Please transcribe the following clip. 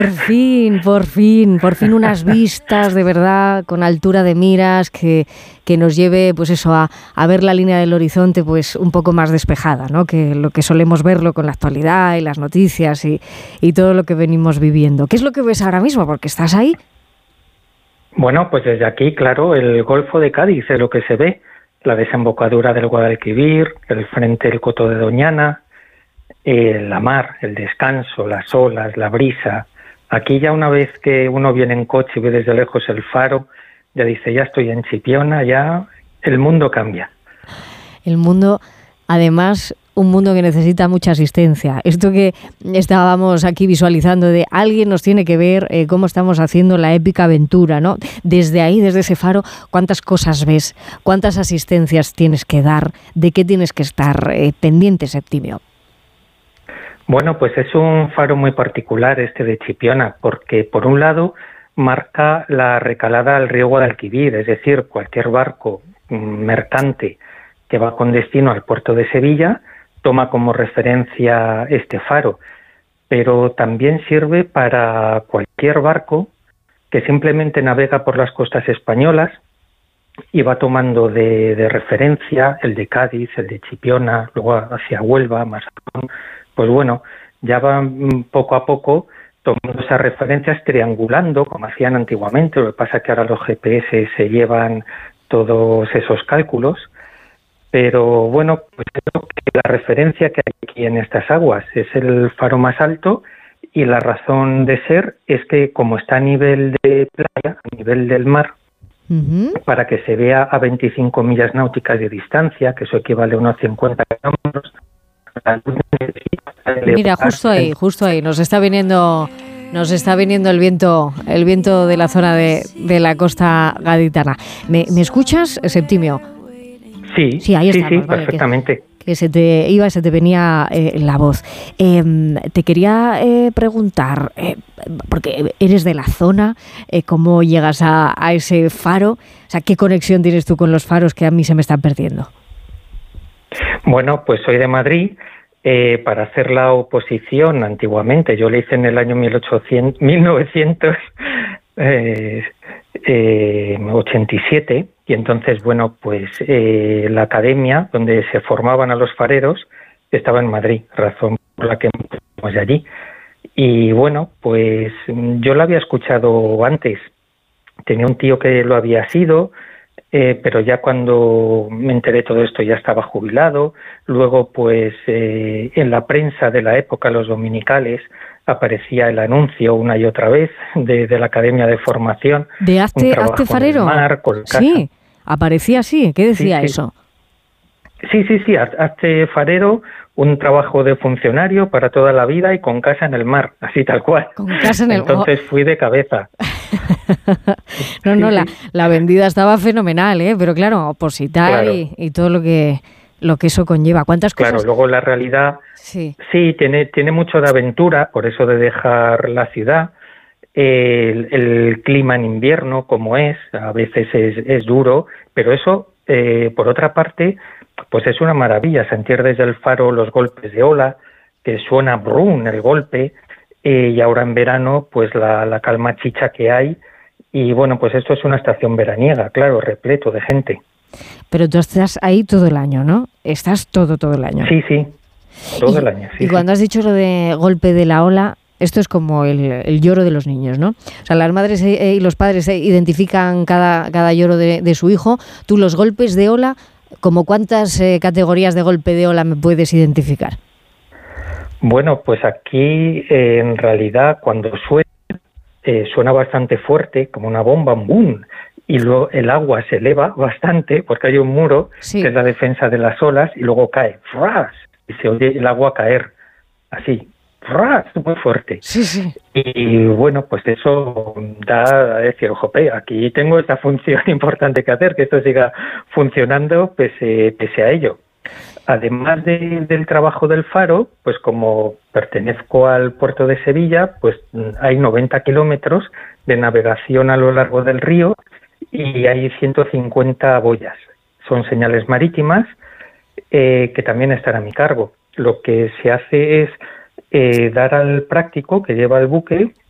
Por fin unas vistas de verdad con altura de miras que nos lleve pues eso a ver la línea del horizonte pues un poco más despejada, ¿no? Que lo que solemos verlo con la actualidad y las noticias y todo lo que venimos viviendo. ¿Qué es lo que ves ahora mismo? Porque estás ahí. Bueno, pues desde aquí, claro, el Golfo de Cádiz es lo que se ve, la desembocadura del Guadalquivir, el frente del Coto de Doñana, la mar, el descanso, las olas, la brisa. Aquí ya una vez que uno viene en coche y ve desde lejos el faro, ya dice, ya estoy en Chipiona, ya el mundo cambia. El mundo, además, un mundo que necesita mucha asistencia. Esto que estábamos aquí visualizando de alguien nos tiene que ver cómo estamos haciendo la épica aventura, ¿no? Desde ahí, desde ese faro, ¿cuántas cosas ves? ¿Cuántas asistencias tienes que dar? ¿De qué tienes que estar pendiente, Septimio? Bueno, pues es un faro muy particular este de Chipiona, porque por un lado marca la recalada al río Guadalquivir, es decir, cualquier barco mercante que va con destino al puerto de Sevilla toma como referencia este faro, pero también sirve para cualquier barco que simplemente navega por las costas españolas y va tomando de referencia el de Cádiz, el de Chipiona, luego hacia Huelva, Mazarrón. Pues bueno, ya van poco a poco tomando esas referencias, triangulando, como hacían antiguamente. Lo que pasa es que ahora los GPS se llevan todos esos cálculos. Pero bueno, pues creo que la referencia que hay aquí en estas aguas es el faro más alto y la razón de ser es que como está a nivel de playa, a nivel del mar, para que se vea a 25 millas náuticas de distancia, que eso equivale a unos 50 kilómetros. Mira, justo ahí, nos está viniendo el viento de la zona de la costa gaditana. ¿Me escuchas, Septimio? Sí, ahí estamos, sí, vale, perfectamente. Que se te venía la voz. Te quería preguntar, porque eres de la zona, ¿cómo llegas a ese faro? O sea, ¿qué conexión tienes tú con los faros que a mí se me están perdiendo? Bueno, pues soy de Madrid. Para hacer la oposición antiguamente, yo le hice en el año 1987 y entonces, bueno, pues la academia donde se formaban a los fareros estaba en Madrid, razón por la que fuimos de allí. Y bueno, pues yo lo había escuchado antes, tenía un tío que lo había sido, pero ya cuando me enteré de todo esto ya estaba jubilado. Luego, pues en la prensa de la época, los dominicales, aparecía el anuncio una y otra vez de la Academia de Formación. ¿De Hazte Farero? Mar, sí, aparecía así. ¿Qué decía eso? Sí, Hazte Farero, un trabajo de funcionario para toda la vida y con casa en el mar, así tal cual. Con casa en el mar. Entonces fui de cabeza. La vendida estaba fenomenal, pero claro, opositar claro. Y todo lo que eso conlleva. ¿Cuántas cosas? Claro, luego la realidad sí tiene mucho de aventura, por eso de dejar la ciudad. El clima en invierno, como es, a veces es duro, pero eso, por otra parte, pues es una maravilla, sentir desde el faro los golpes de ola, que suena brum el golpe, y ahora en verano, pues la calma chicha que hay. Y bueno, pues esto es una estación veraniega, claro, repleto de gente. Pero tú estás ahí todo el año, ¿no? Estás todo el año. Sí, todo el año. Sí, y cuando has dicho lo de golpe de la ola, esto es como el lloro de los niños, ¿no? O sea, las madres y los padres identifican cada lloro de su hijo. Tú los golpes de ola, ¿como cuántas categorías de golpe de ola me puedes identificar? Bueno, pues aquí en realidad cuando suena bastante fuerte, como una bomba, un boom, y luego el agua se eleva bastante porque hay un muro que es la defensa de las olas y luego cae, ¡fras! Y se oye el agua caer, así, ¡fras! Muy fuerte. Sí. Y bueno, pues eso da a decir, jope, aquí tengo esta función importante que hacer, que esto siga funcionando pese a ello. Además del trabajo del faro, pues como pertenezco al puerto de Sevilla, pues hay 90 kilómetros de navegación a lo largo del río y hay 150 boyas. Son señales marítimas que también están a mi cargo. Lo que se hace es dar al práctico que lleva el buque